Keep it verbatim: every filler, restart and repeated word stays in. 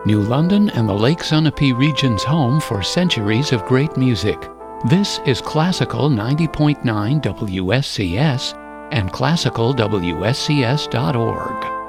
New London and the Lake Sunapee region's home for centuries of great music. This is Classical ninety point nine W S C S and classical W S C S dot org.